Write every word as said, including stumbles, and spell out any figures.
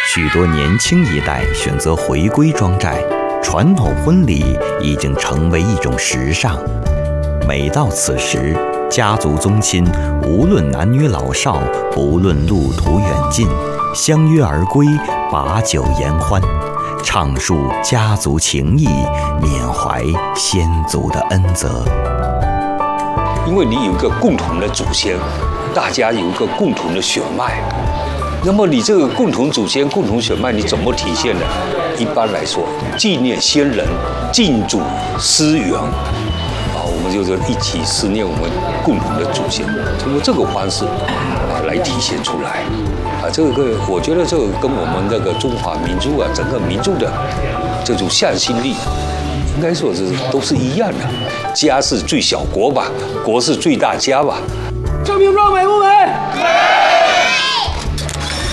许多年轻一代选择回归庄寨，传统婚礼已经成为一种时尚。每到此时，家族宗亲无论男女老少，不论路途远近，相约而归，把酒言欢，畅述家族情谊，缅怀先祖的恩泽。 因为你有一个共同的祖先，大家有一个共同的血脉，那么你这个共同祖先、共同血脉，你怎么体现呢？一般来说，纪念先人，敬祖思源。我们就是一起思念我们共同的祖先，通过这个方式啊来体现出来啊，这个我觉得这个跟我们这个中华民族啊，整个民族的这种向心力，应该说是都是一样的。家是最小国吧，国是最大家吧。 郑平庄美不美？美。